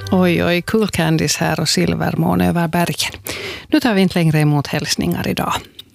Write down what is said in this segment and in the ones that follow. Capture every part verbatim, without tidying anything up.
Oj, oj, Cool Candies här och silvermån över bergen. Nu tar vi inte längre emot hälsningar idag.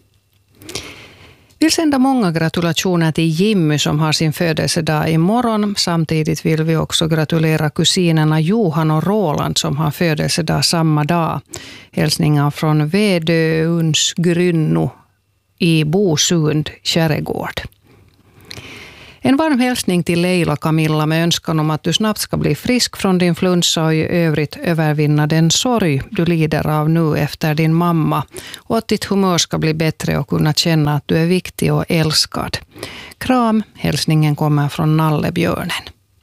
Vill sända många gratulationer till Jimmy som har sin födelsedag imorgon. Samtidigt vill vi också gratulera kusinerna Johan och Roland som har födelsedag samma dag. Hälsningar från Vedöuns Grynno i Bosund, Kärregård. En varm hälsning till Leila Camilla med önskan om att du snabbt ska bli frisk från din flunsa och i övrigt övervinna den sorg du lider av nu efter din mamma och att ditt humör ska bli bättre och kunna känna att du är viktig och älskad. Kram, hälsningen kommer från Nallebjörnen.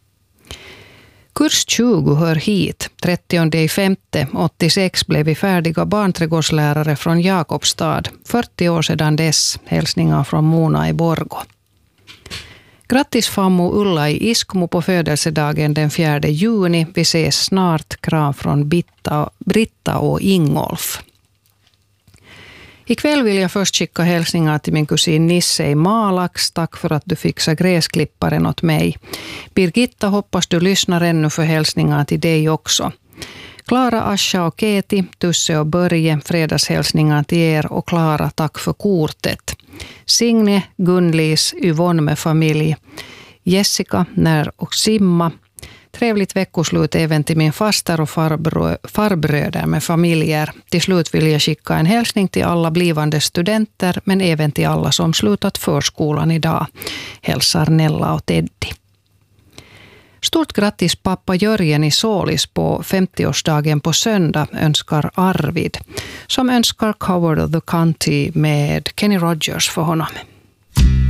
Kurs tjugo hör hit. trettionde femte åttiosex blev vi färdiga barnträdgårdslärare från Jakobstad. fyrtio år sedan dess. Hälsningar från Mona i Borgå. Grattis fammo Ulla i Iskmo på födelsedagen den fjärde juni. Vi ses snart. Kram från Bitta, Britta och Ingolf. Ikväll vill jag först skicka hälsningar till min kusin Nisse i Malax. Tack för att du fixar gräsklipparen åt mig. Birgitta, hoppas du lyssnar ännu för hälsningar till dig också. Klara, Asha och Keti, Tusse och Börje, fredagshälsningar till er och Klara, tack för kortet. Signe, Gunlis, Yvonne med familj, Jessica, När och Simma. Trevligt veckoslut även till min faster och farbrö, farbröder med familjer. Till slut vill jag skicka en hälsning till alla blivande studenter men även till alla som slutat förskolan idag. Hälsar Nella och Teddy. Stort grattis pappa Jörgen i Sålis på femtioårsdagen på söndag önskar Arvid som önskar Cover of the County med Kenny Rogers för honom.